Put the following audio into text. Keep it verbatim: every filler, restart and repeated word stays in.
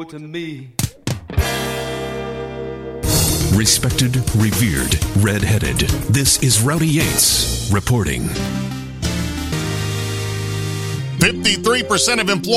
to me. Respected, revered, red-headed. This is Rowdy Yates reporting. fifty-three percent of employees